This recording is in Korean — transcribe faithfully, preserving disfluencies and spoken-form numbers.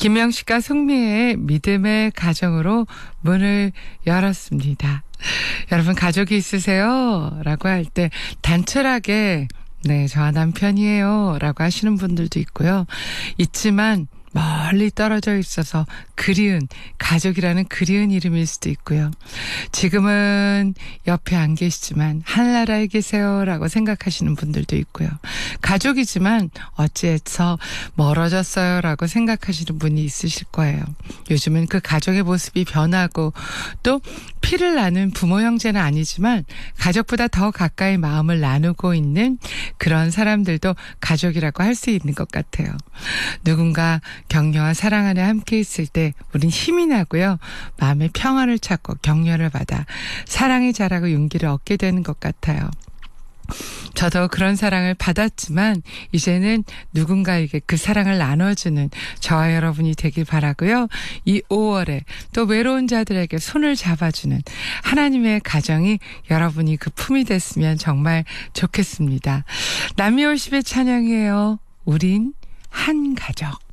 김영식과 송미의 믿음의 가정으로 문을 열었습니다. 여러분 가족이 있으세요? 라고 할 때 단철하게 네, 저와 남편이에요 라고 하시는 분들도 있고요. 있지만 멀리 떨어져 있어서 그리운, 가족이라는 그리운 이름일 수도 있고요. 지금은 옆에 안 계시지만 하늘나라에 계세요라고 생각하시는 분들도 있고요. 가족이지만 어찌해서 멀어졌어요라고 생각하시는 분이 있으실 거예요. 요즘은 그 가족의 모습이 변하고 또 피를 나눈 부모 형제는 아니지만 가족보다 더 가까이 마음을 나누고 있는 그런 사람들도 가족이라고 할 수 있는 것 같아요. 누군가 격려와 사랑 안에 함께 있을 때 우린 힘이 나고요. 마음의 평화를 찾고 격려를 받아 사랑이 자라고 용기를 얻게 되는 것 같아요. 저도 그런 사랑을 받았지만 이제는 누군가에게 그 사랑을 나눠주는 저와 여러분이 되길 바라고요. 이 오월에 또 외로운 자들에게 손을 잡아주는 하나님의 가정이 여러분이 그 품이 됐으면 정말 좋겠습니다. 남이올십의 찬양이에요. 우린 한 가족.